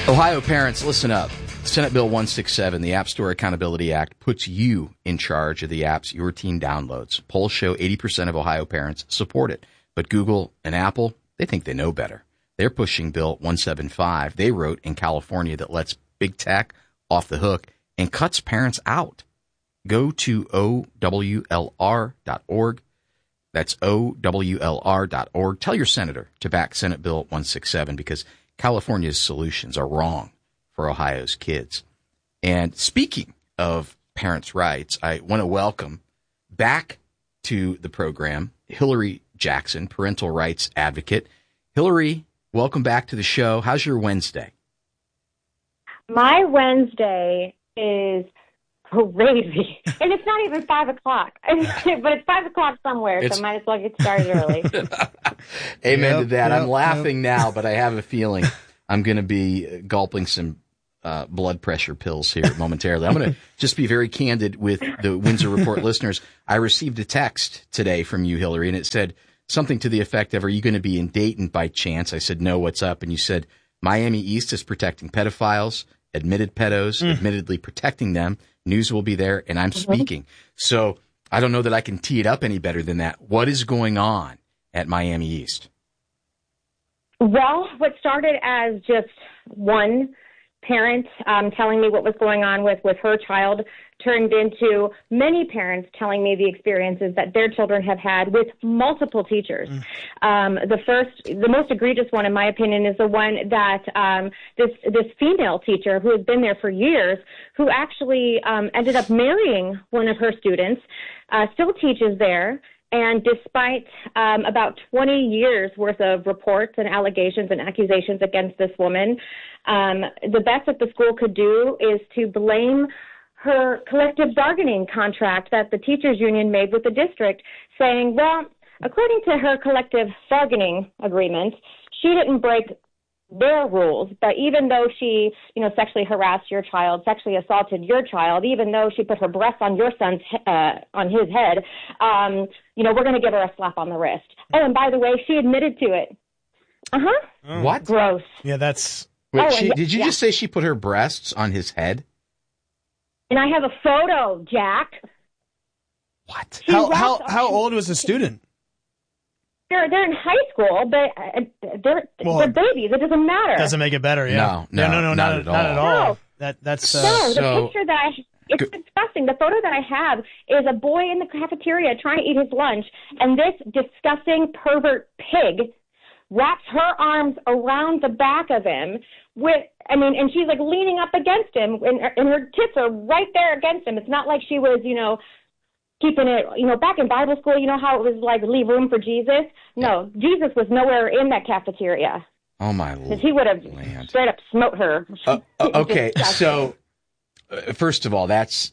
Ohio parents, listen up. Senate Bill 167, the App Store Accountability Act, puts you in charge of the apps your teen downloads. Polls show 80% of Ohio parents support it. But Google and Apple, they think they know better. They're pushing Bill 175 they wrote in California that lets big tech off the hook and cuts parents out. Go to OWLR.org. That's OWLR.org. Tell your senator to back Senate Bill 167 because California's solutions are wrong for Ohio's kids. And speaking of parents' rights, I want to welcome back to the program Hillary Jackson, parental rights advocate. Hillary, welcome back to the show. How's your Wednesday? My Wednesday is crazy. And it's not even 5 o'clock. But it's 5 o'clock somewhere, so I might as well get started early. Amen to that. I'm laughing now, but I have a feeling I'm going to be gulping some blood pressure pills here momentarily. I'm going to just be very candid with the Windsor Report listeners. I received a text today from you, Hillary, and it said something to the effect of, are you going to be in Dayton by chance? I said, no, what's up? And you said, Miami East is protecting pedophiles, admitted pedos, admittedly protecting them. News will be there, and I'm speaking. So I don't know that I can tee it up any better than that. What is going on at Miami East? Well, what started as just one parent telling me what was going on with her child turned into many parents telling me the experiences that their children have had with multiple teachers. The most egregious one, in my opinion, is the one that this female teacher who has been there for years, who actually ended up marrying one of her students, still teaches there. And despite about 20 years worth of reports and allegations and accusations against this woman, the best that the school could do is to blame her collective bargaining contract that the teachers union made with the district, saying, well, according to her collective bargaining agreement, she didn't break their rules, but even though she, sexually harassed your child, sexually assaulted your child, even though she put her breast on your son's, on his head, we're going to give her a slap on the wrist. Oh, and by the way, she admitted to it. Oh. What? Gross. Yeah, that's... Wait, did you just say she put her breasts on his head? And I have a photo, Jack. What? How old was the student? They're in high school, but they're babies. It doesn't matter. Doesn't make it better, yeah. No, not at all. No. That's the picture that it's disgusting. The photo that I have is a boy in the cafeteria trying to eat his lunch, and this disgusting pervert pig wraps her arms around the back of him and she's like leaning up against him, and her tits are right there against him. It's not like she was, keeping it, back in Bible school, how it was like leave room for Jesus? No, Jesus was nowhere in that cafeteria. Oh, my Lord. Because he would have straight up smote her. Okay, so first of all, that's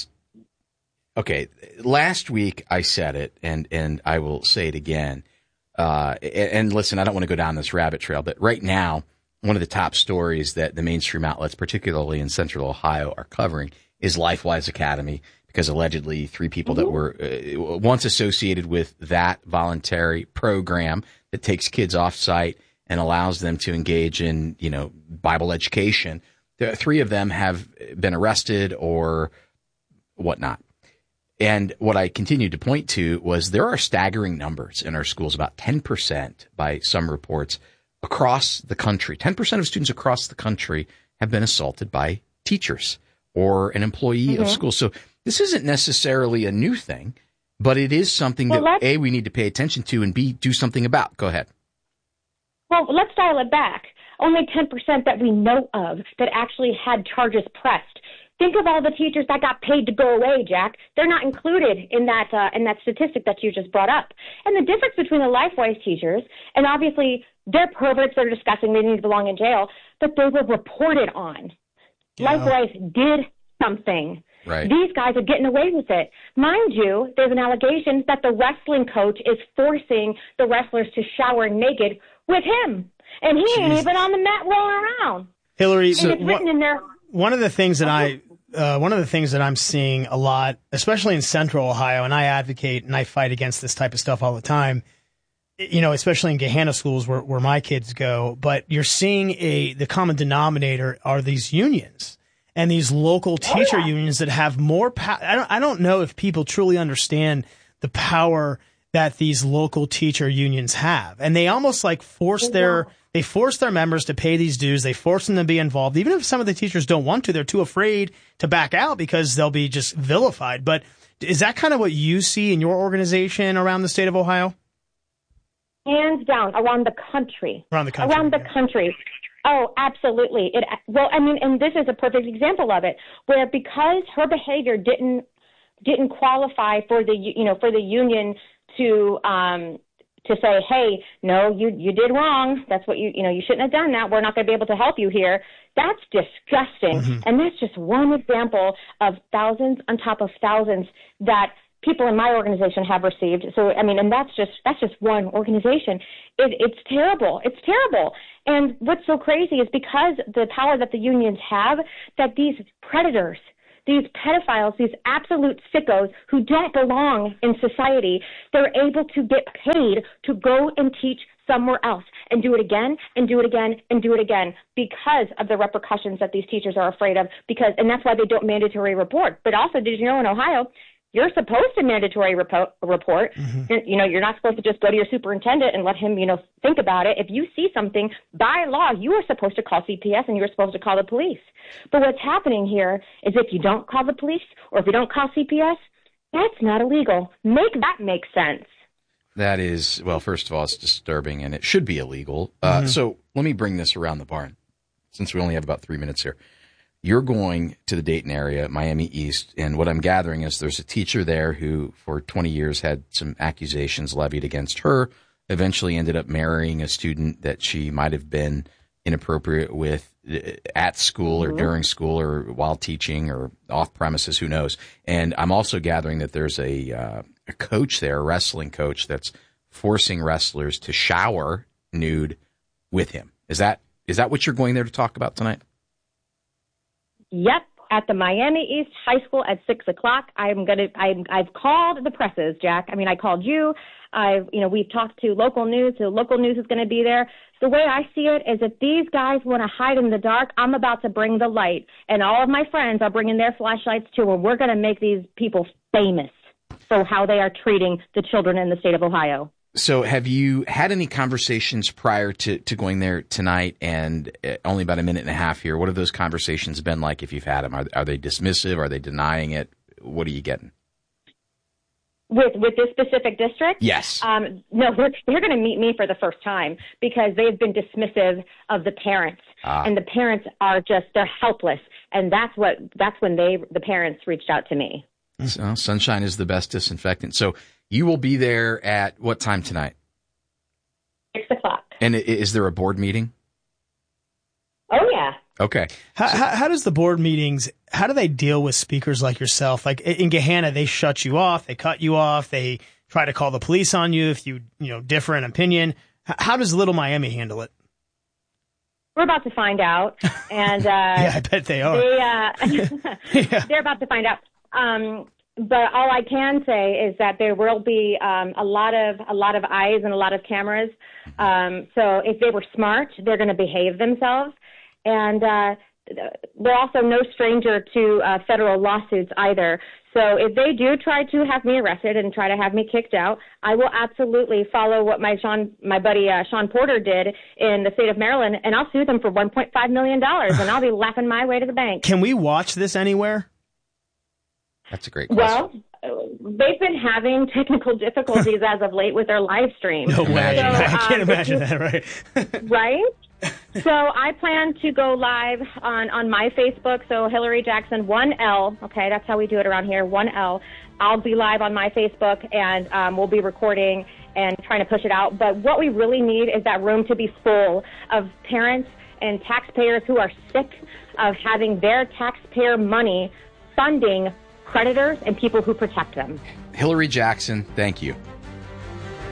okay. Last week I said it, and I will say it again. And listen, I don't want to go down this rabbit trail, but right now, one of the top stories that the mainstream outlets, particularly in Central Ohio, are covering is LifeWise Academy, because allegedly 3 people that were once associated with that voluntary program that takes kids off site and allows them to engage in, Bible education. 3 of them have been arrested or whatnot. And what I continued to point to was there are staggering numbers in our schools, about 10% by some reports across the country. 10% of students across the country have been assaulted by teachers or an employee of school. So this isn't necessarily a new thing, but it is something that, A, we need to pay attention to, and B, do something about. Go ahead. Well, let's dial it back. Only 10% that we know of that actually had charges pressed. Think of all the teachers that got paid to go away, Jack. They're not included in that statistic that you just brought up. And the difference between the LifeWise teachers, and obviously they're perverts, they're disgusting, they need to belong in jail, but they were reported on. Yeah. LifeWise did something. Right. These guys are getting away with it. Mind you, there's an allegation that the wrestling coach is forcing the wrestlers to shower naked with him. And he ain't even on the mat rolling around. Hillary, and it's written in there. One of the things that I'm seeing a lot, especially in Central Ohio, and I advocate and I fight against this type of stuff all the time, especially in Gahanna schools where my kids go, but you're seeing the common denominator are these unions and these local teacher unions that have more power. I don't know if people truly understand the power that these local teacher unions have. And they almost like force their members to pay these dues. They force them to be involved. Even if some of the teachers don't want to, they're too afraid to back out because they'll be just vilified. But is that kind of what you see in your organization around the state of Ohio? Hands down, around the country. Around the country. Around the country. Oh, absolutely. And this is a perfect example of it, where because her behavior didn't qualify for the union to say, hey, no, you did wrong. That's what you shouldn't have done that. We're not going to be able to help you here. That's disgusting. Mm-hmm. And that's just one example of thousands on top of thousands that people in my organization have received. So, and that's just one organization. It's terrible. It's terrible. And what's so crazy is because the power that the unions have, that these predators, these pedophiles, these absolute sickos who don't belong in society, they're able to get paid to go and teach somewhere else and do it again and do it again and do it again because of the repercussions that these teachers are afraid of. And that's why they don't mandatory report. But also, did you know in Ohio, you're supposed to mandatory report. Mm-hmm. You're not supposed to just go to your superintendent and let him, think about it. If you see something, by law, you are supposed to call CPS and you're supposed to call the police. But what's happening here is if you don't call the police or if you don't call CPS, that's not illegal. Make that make sense. That is, well, first of all, it's disturbing and it should be illegal. So let me bring this around the barn since we only have about 3 minutes here. You're going to the Dayton area, Miami East, and what I'm gathering is there's a teacher there who for 20 years had some accusations levied against her, eventually ended up marrying a student that she might have been inappropriate with at school or during school or while teaching or off premises, who knows. And I'm also gathering that there's a coach there, a wrestling coach, that's forcing wrestlers to shower nude with him. Is that what you're going there to talk about tonight? Yep, at the Miami East High School at 6:00. I've called the presses, Jack. I called you. We've talked to local news. So local news is going to be there. The way I see it is if these guys want to hide in the dark, I'm about to bring the light. And all of my friends are bringing their flashlights too, and we're going to make these people famous for how they are treating the children in the state of Ohio. So have you had any conversations prior to going there tonight? And only about a minute and a half here. What have those conversations been like if you've had them? Are they dismissive? Are they denying it? What are you getting? With this specific district? Yes. No, they're going to meet me for the first time because they've been dismissive of the parents. And the parents they're helpless. And that's when the parents reached out to me. So sunshine is the best disinfectant. So you will be there at what time tonight? 6:00. And is there a board meeting? Oh, yeah. Okay. How does the board meetings, how do they deal with speakers like yourself? Like in Gahanna, they shut you off, they cut you off, they try to call the police on you if you differ in opinion. How does Little Miami handle it? We're about to find out. And yeah, I bet they are. They're about to find out. But all I can say is that there will be a lot of eyes and a lot of cameras. So if they were smart, they're going to behave themselves. And they're also no stranger to federal lawsuits either. So if they do try to have me arrested and try to have me kicked out, I will absolutely follow what my buddy Sean Porter did in the state of Maryland, and I'll sue them for $1.5 million, and I'll be laughing my way to the bank. Can we watch this anywhere? That's a great question. Well, they've been having technical difficulties as of late with their live stream. No way. So, I can't imagine that, right? Right? So I plan to go live on my Facebook. So Hillary Jackson, 1L. Okay, that's how we do it around here, 1L. I'll be live on my Facebook, and we'll be recording and trying to push it out. But what we really need is that room to be full of parents and taxpayers who are sick of having their taxpayer money funding predators and people who protect them. Hillary Jackson, thank you.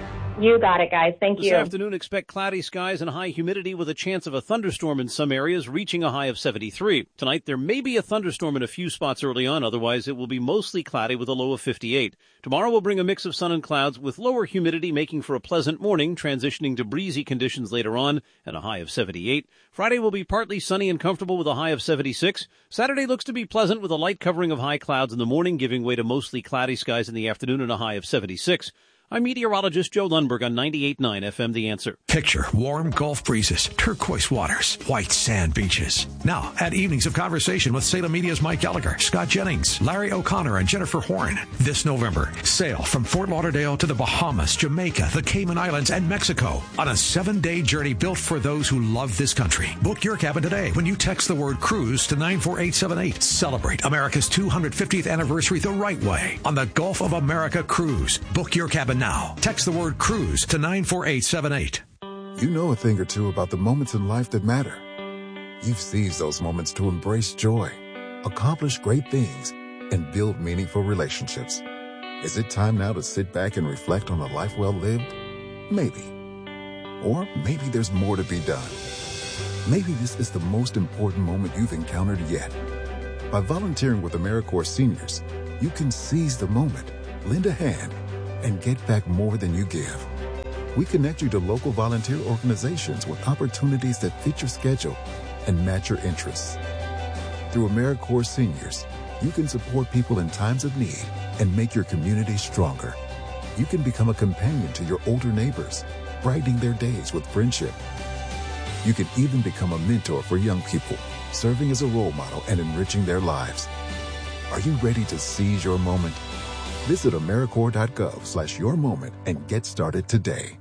You got it, guys. Thank you. This afternoon, expect cloudy skies and high humidity with a chance of a thunderstorm in some areas, reaching a high of 73. Tonight, there may be a thunderstorm in a few spots early on. Otherwise, it will be mostly cloudy with a low of 58. Tomorrow will bring a mix of sun and clouds with lower humidity, making for a pleasant morning, transitioning to breezy conditions later on and a high of 78. Friday will be partly sunny and comfortable with a high of 76. Saturday looks to be pleasant with a light covering of high clouds in the morning, giving way to mostly cloudy skies in the afternoon and a high of 76. I'm meteorologist Joe Lundberg on 98.9 FM The Answer. Picture warm Gulf breezes, turquoise waters, white sand beaches. Now, add evenings of conversation with Salem Media's Mike Gallagher, Scott Jennings, Larry O'Connor, and Jennifer Horn. This November, sail from Fort Lauderdale to the Bahamas, Jamaica, the Cayman Islands, and Mexico on a 7-day journey built for those who love this country. Book your cabin today when you text the word cruise to 94878. Celebrate America's 250th anniversary the right way on the Gulf of America Cruise. Book your cabin now. Text the word cruise to 94878. You know a thing or two about the moments in life that matter. You've seized those moments to embrace joy, accomplish great things, and build meaningful relationships. Is it time now to sit back and reflect on a life well lived? Maybe. Or maybe there's more to be done. Maybe this is the most important moment you've encountered yet. By volunteering with AmeriCorps Seniors, you can seize the moment, lend a hand, and get back more than you give. We connect you to local volunteer organizations with opportunities that fit your schedule and match your interests. Through AmeriCorps Seniors, you can support people in times of need and make your community stronger. You can become a companion to your older neighbors, brightening their days with friendship. You can even become a mentor for young people, serving as a role model and enriching their lives. Are you ready to seize your moment? Visit AmeriCorps.gov/yourmoment and get started today.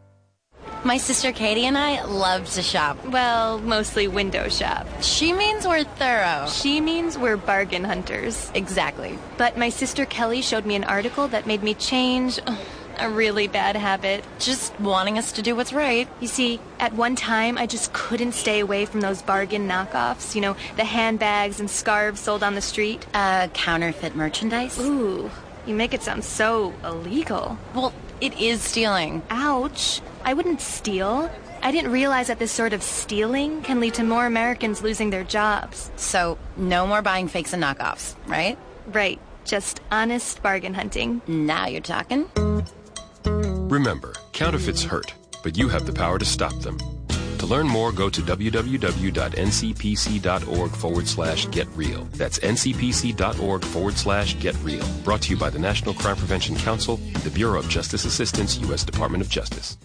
My sister Katie and I love to shop. Well, mostly window shop. She means we're thorough. She means we're bargain hunters. Exactly. But my sister Kelly showed me an article that made me change a really bad habit. Just wanting us to do what's right. You see, at one time, I just couldn't stay away from those bargain knockoffs. You know, the handbags and scarves sold on the street. Counterfeit merchandise? Ooh, you make it sound so illegal. Well, it is stealing. Ouch. I wouldn't steal. I didn't realize that this sort of stealing can lead to more Americans losing their jobs. So, no more buying fakes and knockoffs, right? Right. Just honest bargain hunting. Now you're talking. Remember, counterfeits hurt, but you have the power to stop them. To learn more, go to www.ncpc.org/getreal. That's ncpc.org/getreal. Brought to you by the National Crime Prevention Council and the Bureau of Justice Assistance, U.S. Department of Justice.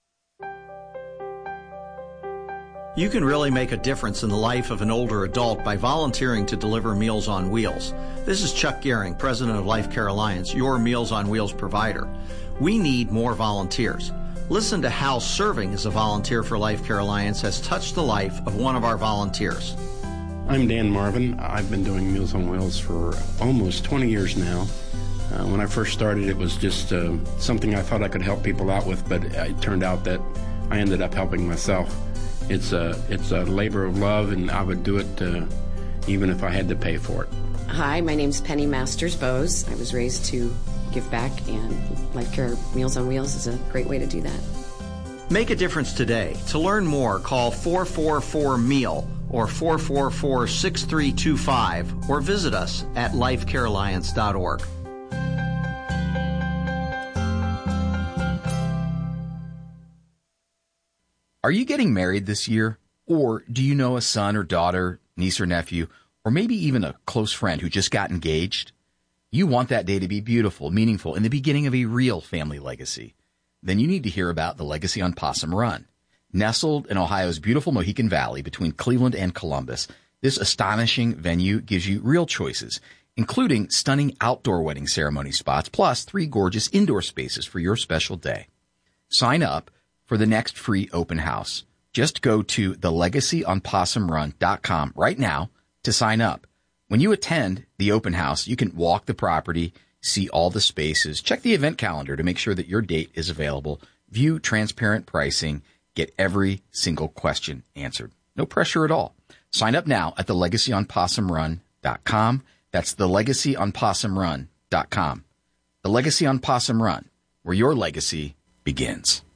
You can really make a difference in the life of an older adult by volunteering to deliver Meals on Wheels. This is Chuck Gehring, president of Life Care Alliance, your Meals on Wheels provider. We need more volunteers. Listen to how serving as a volunteer for Life Care Alliance has touched the life of one of our volunteers. I'm Dan Marvin. I've been doing Meals on Wheels for almost 20 years now. When I first started, it was just something I thought I could help people out with, but it turned out that I ended up helping myself. It's a labor of love, and I would do it even if I had to pay for it. Hi, my name's Penny Masters-Bose. I was raised to give back, and Life Care Meals on Wheels is a great way to do that. Make a difference today. To learn more, call 444-MEAL or 444-6325 or visit us at lifecarealliance.org. Are you getting married this year? Or do you know a son or daughter, niece or nephew, or maybe even a close friend who just got engaged? You want that day to be beautiful, meaningful, and the beginning of a real family legacy. Then you need to hear about the Legacy on Possum Run. Nestled in Ohio's beautiful Mohican Valley between Cleveland and Columbus, this astonishing venue gives you real choices, including stunning outdoor wedding ceremony spots, plus 3 gorgeous indoor spaces for your special day. Sign up for the next free open house. Just go to thelegacyonpossumrun.com right now to sign up. When you attend the open house, you can walk the property, see all the spaces, check the event calendar to make sure that your date is available, view transparent pricing, get every single question answered. No pressure at all. Sign up now at thelegacyonpossumrun.com. That's thelegacyonpossumrun.com. The Legacy on Possum Run, where your legacy begins.